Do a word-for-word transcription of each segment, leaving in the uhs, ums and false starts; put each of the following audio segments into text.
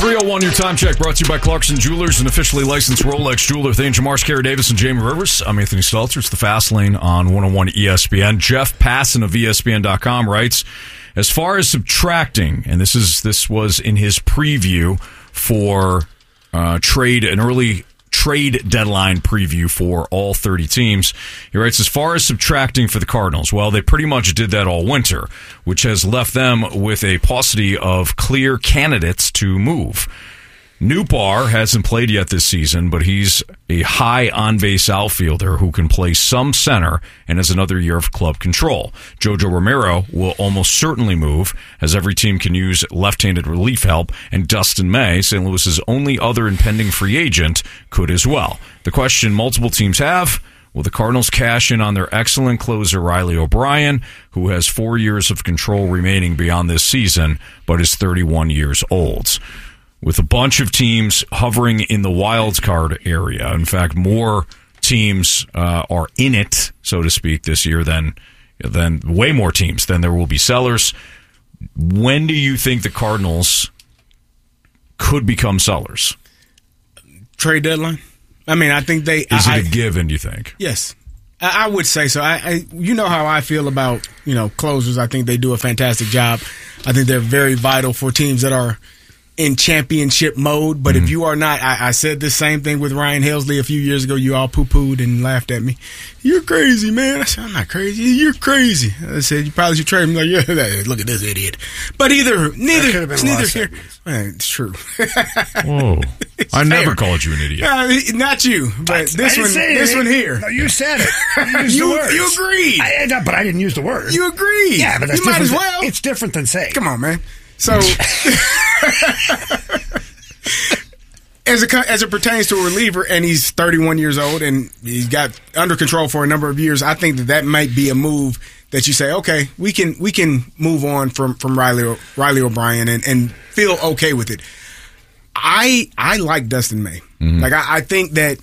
three oh one, your time check brought to you by Clarkson Jewelers, an officially licensed Rolex jeweler with Angel Marsh, Kerry Davis, and Jamie Rivers. I'm Anthony Stelter. It's the Fast Lane on one oh one E S P N. Jeff Passan of E S P N dot com writes, as far as subtracting, and this is this was in his preview for uh, trade, an early trade deadline preview for all thirty teams. He writes, as far as subtracting for the Cardinals, well, they pretty much did that all winter, which has left them with a paucity of clear candidates to move. Nootbaar hasn't played yet this season, but he's a high on-base outfielder who can play some center and has another year of club control. Jojo Romero will almost certainly move, as every team can use left-handed relief help, and Dustin May, Saint Louis's only other impending free agent, could as well. The question multiple teams have, will the Cardinals cash in on their excellent closer Riley O'Brien, who has four years of control remaining beyond this season, but is thirty-one years old? With a bunch of teams hovering in the wild card area. In fact, more teams uh, are in it, so to speak, this year than than way more teams than there will be sellers. When do you think the Cardinals could become sellers? Trade deadline. I mean, I think they. Is I, it a given? Do you think? Yes, I, I would say so. I, I, you know how I feel about you know closers. I think they do a fantastic job. I think they're very vital for teams that are in championship mode, but mm-hmm. if you are not, I, I said the same thing with Ryan Helsley a few years ago. You all poo-pooed and laughed at me. You're crazy, man. I said, I'm not crazy. You're crazy. I said, you probably should trade him. Like, yeah, look at this idiot. But either, neither, it's neither here. Man, it's true. Whoa. It's I fair. Never called you an idiot. Uh, not you, but I, this I one, this one here. No, you said it. You used you, the words. You agreed. I, but I didn't use the word. You agreed. Yeah, but that's you might as than, well. It's different than saying. Come on, man. So, as it as it pertains to a reliever, and he's thirty-one years old, and he's got under control for a number of years, I think that that might be a move that you say, okay, we can we can move on from from Riley Riley O'Brien and, and feel okay with it. I I like Dustin May. Mm-hmm. Like I, I think that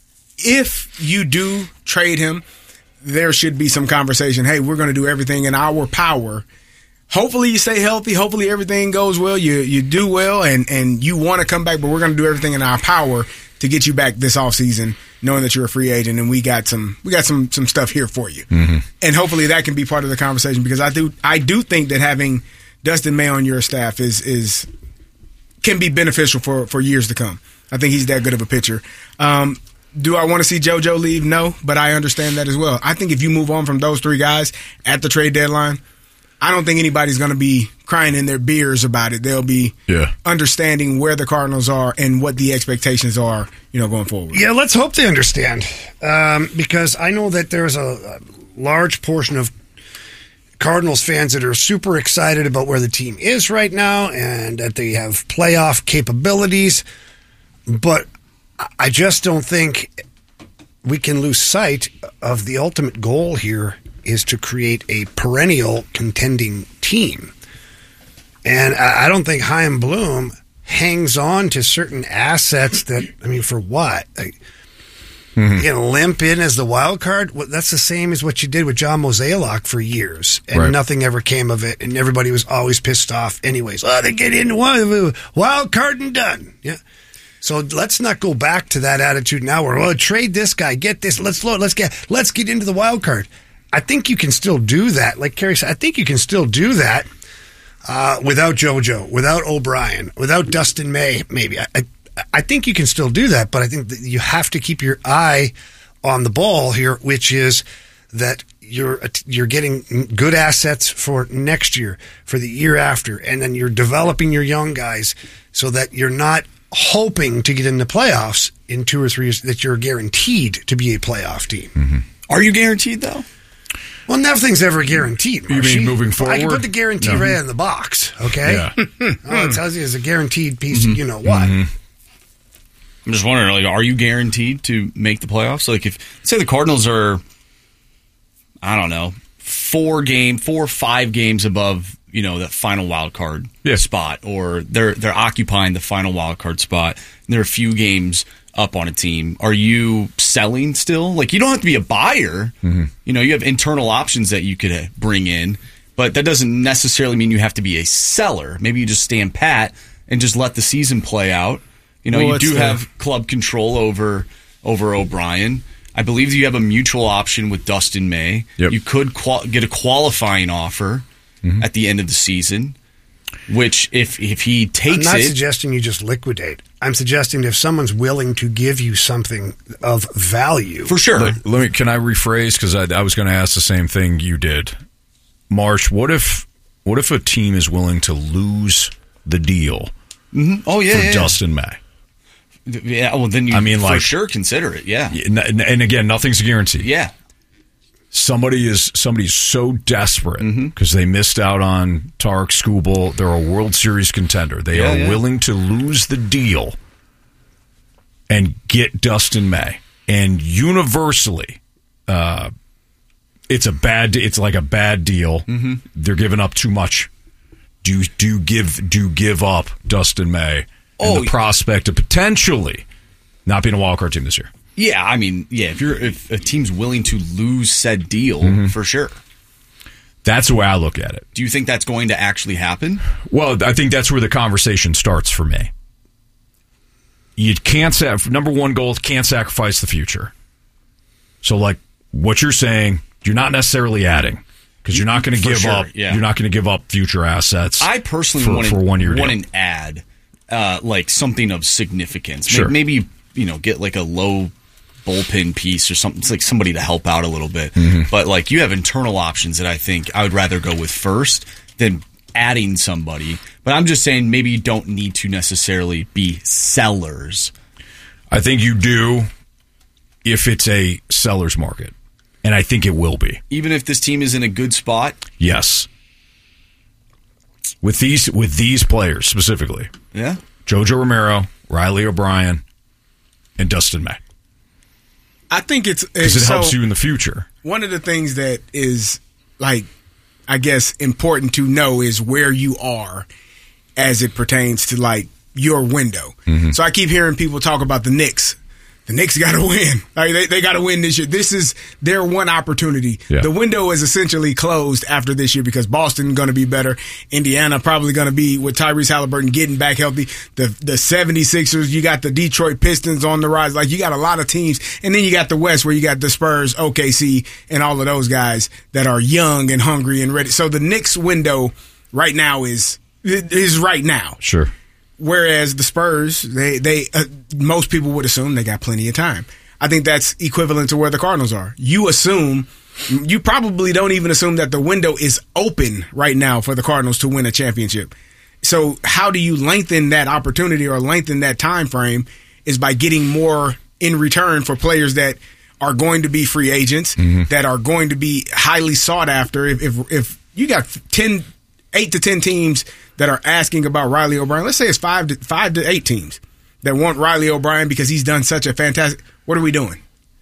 if you do trade him, there should be some conversation. Hey, we're going to do everything in our power. Hopefully you stay healthy. Hopefully everything goes well. You you do well, and, and you want to come back, but we're going to do everything in our power to get you back this offseason, knowing that you're a free agent, and we got some we got some some stuff here for you. Mm-hmm. And hopefully that can be part of the conversation, because I do I do think that having Dustin May on your staff is is can be beneficial for, for years to come. I think he's that good of a pitcher. Um, do I want to see JoJo leave? No, but I understand that as well. I think if you move on from those three guys at the trade deadline, I don't think anybody's going to be crying in their beers about it. They'll be yeah. understanding where the Cardinals are and what the expectations are, you know, going forward. Yeah, let's hope they understand, um, because I know that there's a, a large portion of Cardinals fans that are super excited about where the team is right now and that they have playoff capabilities, but I just don't think we can lose sight of the ultimate goal here is to create a perennial contending team. And I don't think Chaim Bloom hangs on to certain assets that, I mean, for what? Like, mm-hmm. You know, limp in as the wild card? Well, that's the same as what you did with John Mozeliak for years, and right. nothing ever came of it, and everybody was always pissed off anyways. Oh, they get in wild, wild card and done. Yeah. So let's not go back to that attitude now where, oh, trade this guy, get this, let's let's get let's get into the wild card. I think you can still do that. Like Kerry said, I think you can still do that uh, without JoJo, without O'Brien, without Dustin May, maybe. I, I, I think you can still do that, but I think that you have to keep your eye on the ball here, which is that you're you're getting good assets for next year, for the year after, and then you're developing your young guys so that you're not hoping to get in the playoffs in two or three years, that you're guaranteed to be a playoff team. Mm-hmm. Are you guaranteed, though? Well, nothing's ever guaranteed. You mean moving forward? I can put the guarantee no. right in the box, okay? Yeah. All it tells you is a guaranteed piece mm-hmm. of you know what. Mm-hmm. I'm just wondering, like, are you guaranteed to make the playoffs? Like, if, say the Cardinals are, I don't know, four game, four or five games above, you know, that final wild card yeah. spot, or they're they're occupying the final wild card spot, and there are a few games up on a team, are you selling still? Like, you don't have to be a buyer. Mm-hmm. You know, you have internal options that you could bring in, but that doesn't necessarily mean you have to be a seller. Maybe you just stand pat and just let the season play out. You know, Well, you it's do the- have club control over over O'Brien. I believe you have a mutual option with Dustin May. Yep. You could qual- get a qualifying offer Mm-hmm. at the end of the season, which if if he I'm takes not it, suggesting you just liquidate. I'm suggesting if someone's willing to give you something of value. for sure. Let, let me. Can I rephrase? Because I, I was going to ask the same thing you did, Marsh. What if what if a team is willing to lose the deal oh yeah, for yeah, yeah. Dustin May? Yeah, well then you I mean, for like- sure consider it. Yeah, And, and again, nothing's guaranteed. yeah. Somebody is somebody's so desperate Mm-hmm. because they missed out on Tarek Skubal. They're a World Series contender. They Yeah, are yeah. willing to lose the deal and get Dustin May. And universally, uh, it's a bad. It's like a bad deal. Mm-hmm. They're giving up too much. Do do you give do you give up Dustin May and Oh, the prospect of potentially not being a wild card team this year? Yeah, I mean, yeah, if you're if a team's willing to lose said deal, Mm-hmm. for sure. That's the way I look at it. Do you think that's going to actually happen? Well, I think that's where the conversation starts for me. You can't sa- number one goal, can't sacrifice the future. So, like what you're saying, you're not necessarily adding because you're not going to For give sure, up. yeah. You're not going to give up future assets. I personally for, want, for a one year want deal. an ad, uh, like something of significance. May- Sure. Maybe, you know, get like a low bullpen piece or something. It's like somebody to help out a little bit. Mm-hmm. But like you have internal options that I think I would rather go with first than adding somebody. But I'm just saying maybe you don't need to necessarily be sellers. I think you do if it's a seller's market, and I think it will be. Even if this team is in a good spot. Yes, with these with these players specifically, Yeah. JoJo Romero, Riley O'Brien, and Dustin May, I think it's, because it's it so, helps you in the future. one of the things that is like, I guess, important to know is where you are as it pertains to like your window. Mm-hmm. So I keep hearing people talk about the Knicks. The Knicks got to win. Like they, they got to win this year. This is their one opportunity. Yeah. The window is essentially closed after this year because Boston going to be better. Indiana probably going to be with Tyrese Halliburton getting back healthy. The the seventy-sixers, you got the Detroit Pistons on the rise. Like you got a lot of teams. And then you got the West where you got the Spurs, O K C, and all of those guys that are young and hungry and ready. So the Knicks window right now is is right now. Sure. Whereas the Spurs, they they uh, most people would assume they got plenty of time. I think that's equivalent to where the Cardinals are. You assume, you probably don't even assume that the window is open right now for the Cardinals to win a championship. So how do you lengthen that opportunity or lengthen that time frame is by getting more in return for players that are going to be free agents, mm-hmm. that are going to be highly sought after. If if, if you got ten, eight to ten teams that are asking about Riley O'Brien. Let's say it's five to five to eight teams that want Riley O'Brien because he's done such a fantastic. What are we doing?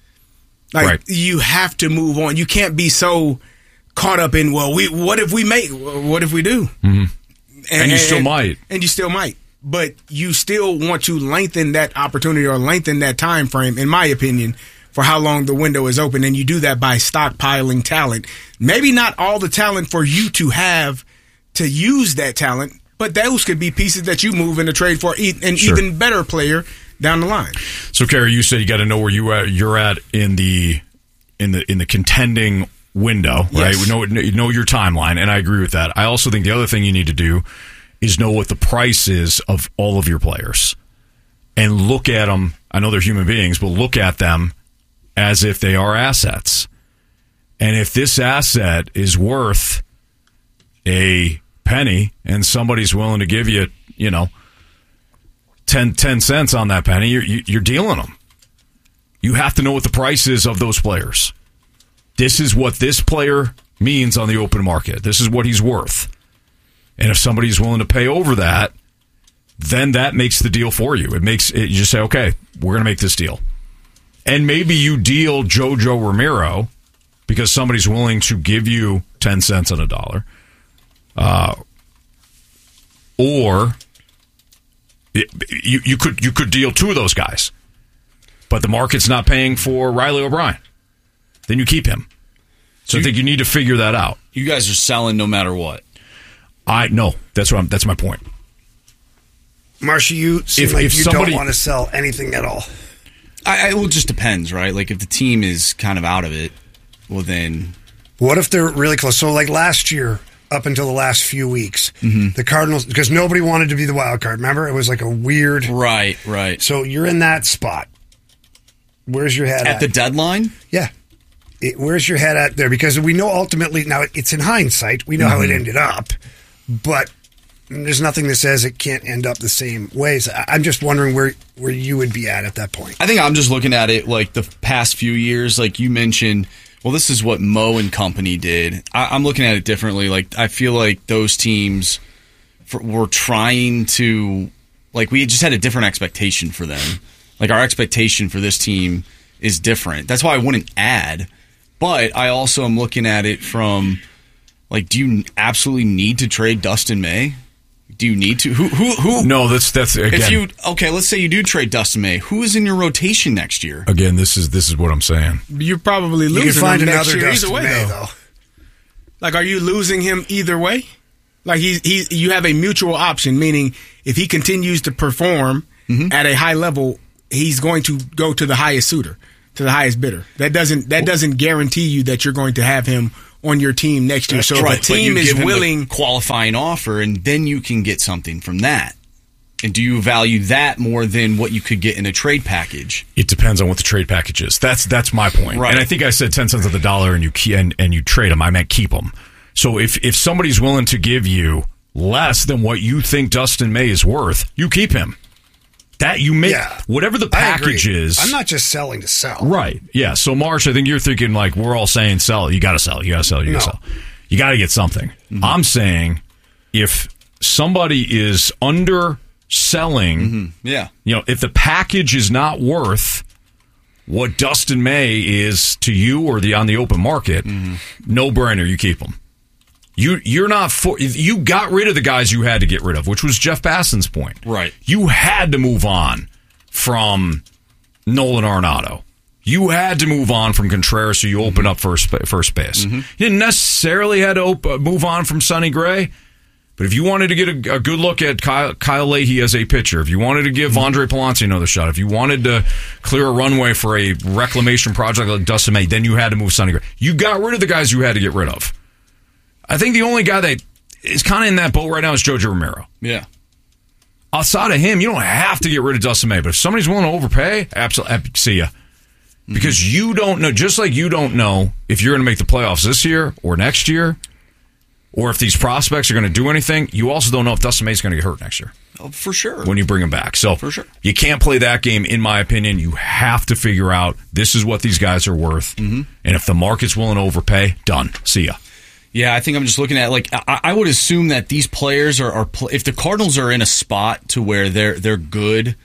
Like Right. you have to move on. You can't be so caught up in well, we what if we make? What if we do? Mm-hmm. And you still might. And you still might. But you still want to lengthen that opportunity or lengthen that time frame, in my opinion, for how long the window is open. And you do that by stockpiling talent. Maybe not all the talent for you to have to use that talent, but those could be pieces that you move in a trade for e- an Sure. even better player down the line. So, Kerry, you said you got to know where you at, you're at in the in the in the contending window, right? Yes. We know you know your timeline, and I agree with that. I also think the other thing you need to do is know what the price is of all of your players, and look at them. I know they're human beings, but look at them as if they are assets. And if this asset is worth a penny, and somebody's willing to give you, you know, ten, ten cents on that penny, you're, you're dealing them. You have to know what the price is of those players. This is what this player means on the open market. This is what he's worth. And if somebody's willing to pay over that, then that makes the deal for you. It makes it, you just say, okay, we're going to make this deal. And maybe you deal JoJo Romero because somebody's willing to give you ten cents on a dollar. Uh, or it, you you could you could deal two of those guys, but the market's not paying for Riley O'Brien. Then you keep him. So, So I you, think you need to figure that out. You guys are selling no matter what. I no, that's what I'm, that's my point. Marsha, you seem If- like if you somebody- don't want to sell anything at all. I, I well, it just depends, right? Like if the team is kind of out of it, well then, What if they're really close? So, like last year, up until the last few weeks, Mm-hmm. the Cardinals, because nobody wanted to be the wild card. Remember, it was like a weird. right, right. So you're in that spot. Where's your head at? At the deadline, Yeah. It, where's your head at there? Because we know ultimately, now it's in hindsight, we know how it Mm-hmm. ended up, but there's nothing that says it can't end up the same ways. I- I'm just wondering where, where you would be at at that point. I think I'm just looking at it like the past few years. Like you mentioned, well, this is what Mo and company did. I, I'm looking at it differently. Like I feel like those teams for, were trying to, like we just had a different expectation for them. Like our expectation for this team is different. That's why I wouldn't add. But I also am looking at it from, like, do you absolutely need to trade Dustin May? Do you need to? Who? Who? Who? No, that's that's again. If you okay, let's say you do trade Dustin May. Who is in your rotation next year? Again, this is this is what I'm saying. You're probably You losing can find him next another year Dustin either way, May, though. though. Like, are you losing him either way? Like, he's he you have a mutual option, meaning if he continues to perform at a high level, he's going to go to the highest suitor, to the highest bidder. That doesn't that doesn't guarantee you that you're going to have him on your team next year. So Right, if but a you team is give him the willing, qualifying offer, and then you can get something from that. And do you value that more than what you could get in a trade package? It depends on what the trade package is. That's that's my point. Right. And I think I said ten cents of the dollar, and you ke- and, and you trade them. I meant keep them. So if if somebody's willing to give you less than what you think Dustin May is worth, you keep him. That you make Yeah. whatever the I agree. package is. I'm not just selling to sell. Right. Yeah. So, Marsh, I think you're thinking like we're all saying sell. You got to sell. You got to sell. You got to No. sell. You got to get something. Mm-hmm. I'm saying if somebody is underselling, Mm-hmm. Yeah. you know, if the package is not worth what Dustin May is to you or the on the open market, Mm-hmm. no brainer. You keep them. You you're not for you got rid of the guys you had to get rid of, which was Jeff Bassin's point. Right. You had to move on from Nolan Arenado. You had to move on from Contreras, so you open up first first base. Mm-hmm. You didn't necessarily had to op- move on from Sonny Gray, but if you wanted to get a, a good look at Kyle, Kyle Leahy as a pitcher, if you wanted to give Andre Palancia another shot, if you wanted to clear a runway for a reclamation project like Dustin May, then you had to move Sonny Gray. You got rid of the guys you had to get rid of. I think the only guy that is kind of in that boat right now is Jojo Romero. Yeah. Outside of him, you don't have to get rid of Dustin May, but if somebody's willing to overpay, absolutely, see ya. Because mm-hmm. you don't know, just like you don't know if you're going to make the playoffs this year or next year, or if these prospects are going to do anything, you also don't know if Dustin May's going to get hurt next year. Oh, for sure. When you bring him back. So for sure. You can't play that game, in my opinion. You have to figure out this is what these guys are worth. Mm-hmm. And if the market's willing to overpay, done. See ya. Yeah, I think I'm just looking at like I, I would assume that these players are, are pl- if the Cardinals are in a spot to where they're they're good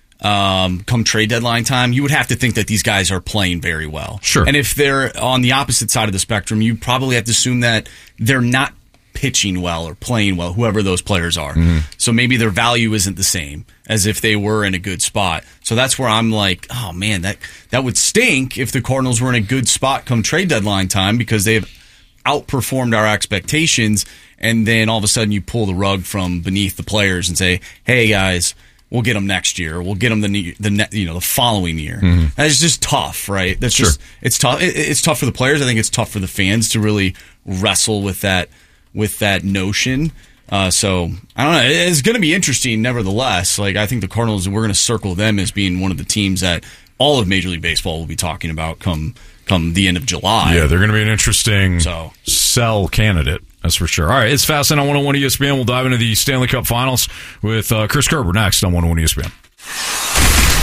um, come trade deadline time, you would have to think that these guys are playing very well. Sure. And if they're on the opposite side of the spectrum, you probably have to assume that they're not pitching well or playing well, whoever those players are. Mm-hmm. So maybe their value isn't the same as if they were in a good spot. So that's where I'm like, oh man, that that would stink if the Cardinals were in a good spot come trade deadline time because they have outperformed our expectations, and then all of a sudden you pull the rug from beneath the players and say, "Hey guys, we'll get them next year. We'll get them the the you know the following year." Mm-hmm. That's just tough, right? That's sure. just it's tough. It, it's tough for the players. I think it's tough for the fans to really wrestle with that with that notion. Uh, so I don't know. It's going to be interesting, nevertheless. Like I think the Cardinals, we're going to circle them as being one of the teams that all of Major League Baseball will be talking about come. Come the end of July. Yeah, they're going to be an interesting so. sell candidate. That's for sure. All right, it's Fastlane on one oh one E S P N. We'll dive into the Stanley Cup Finals with uh, Chris Kerber next on one oh one E S P N.